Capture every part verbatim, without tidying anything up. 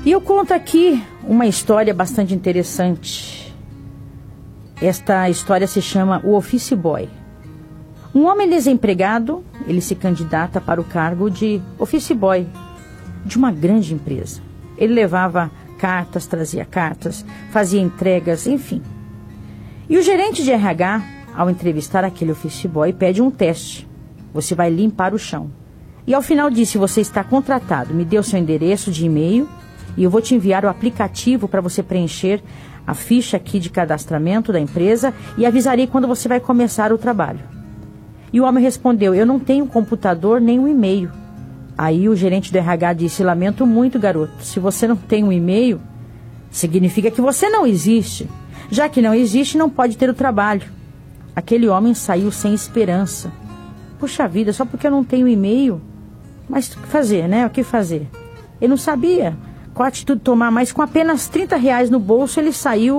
E eu conto aqui uma história bastante interessante. Esta história se chama O Office Boy. Um homem desempregado, ele se candidata para o cargo de Office Boy de uma grande empresa. Ele levava cartas, trazia cartas, fazia entregas, enfim. E o gerente de R H, ao entrevistar aquele Office Boy, pede um teste. Você vai limpar o chão. E ao final disse, você está contratado, me dê o seu endereço de e-mail e eu vou te enviar o aplicativo para você preencher a ficha aqui de cadastramento da empresa e avisarei quando você vai começar o trabalho. E o homem respondeu, eu não tenho computador nem um e-mail. Aí o gerente do R H disse, lamento muito, garoto, se você não tem um e-mail, significa que você não existe. Já que não existe, não pode ter o trabalho. Aquele homem saiu sem esperança. Puxa vida, só porque eu não tenho e-mail? Mas o que fazer, né? O que fazer? Ele não sabia qual atitude tomar, mas com apenas trinta reais no bolso, ele saiu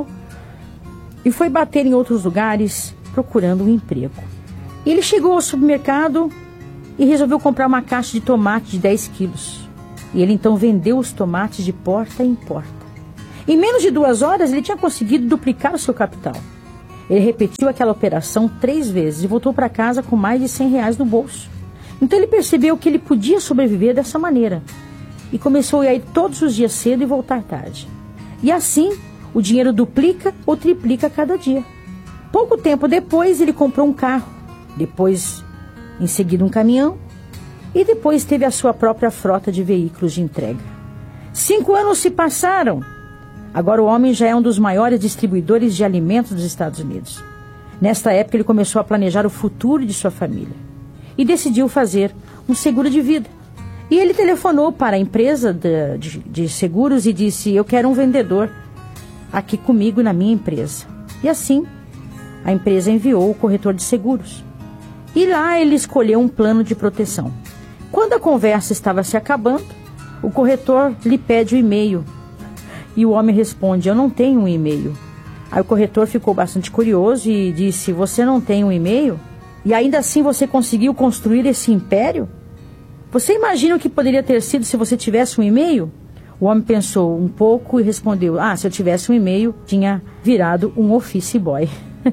e foi bater em outros lugares procurando um emprego. Ele chegou ao supermercado e resolveu comprar uma caixa de tomate de dez quilos. E ele então vendeu os tomates de porta em porta. Em menos de duas horas, ele tinha conseguido duplicar o seu capital. Ele repetiu aquela operação três vezes e voltou para casa com mais de cem reais no bolso. Então ele percebeu que ele podia sobreviver dessa maneira. E começou a ir todos os dias cedo e voltar tarde. E assim, o dinheiro duplica ou triplica cada dia. Pouco tempo depois, ele comprou um carro. Depois, em seguida, um caminhão. E depois teve a sua própria frota de veículos de entrega. Cinco anos se passaram. Agora o homem já é um dos maiores distribuidores de alimentos dos Estados Unidos. Nesta época, ele começou a planejar o futuro de sua família. E decidiu fazer um seguro de vida. E ele telefonou para a empresa de, de, de seguros e disse, eu quero um vendedor aqui comigo na minha empresa. E assim, a empresa enviou o corretor de seguros. E lá ele escolheu um plano de proteção. Quando a conversa estava se acabando, o corretor lhe pede o e-mail. E o homem responde, eu não tenho um e-mail. Aí o corretor ficou bastante curioso e disse, você não tem um e-mail? E ainda assim você conseguiu construir esse império? Você imagina o que poderia ter sido se você tivesse um e-mail? O homem pensou um pouco e respondeu, ah, se eu tivesse um e-mail, tinha virado um office boy.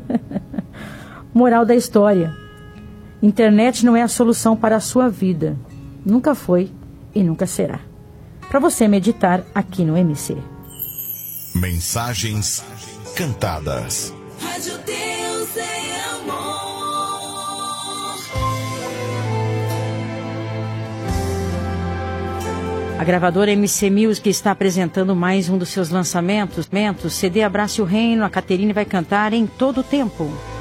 Moral da história. Internet não é a solução para a sua vida. Nunca foi e nunca será. Para você meditar aqui no M C. Mensagens cantadas. Rádio Deus é amor. A gravadora M C Music está apresentando mais um dos seus lançamentos. C D Abrace o Reino, a Caterine vai cantar em todo o tempo.